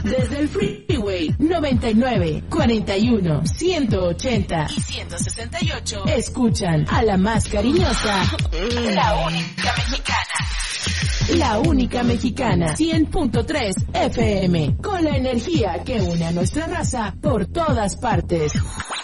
Desde el Freeway 99, 41, 180 y 168, escuchan a la más cariñosa, la única mexicana. La única mexicana, 100.3 FM, con la energía que une a nuestra raza por todas partes.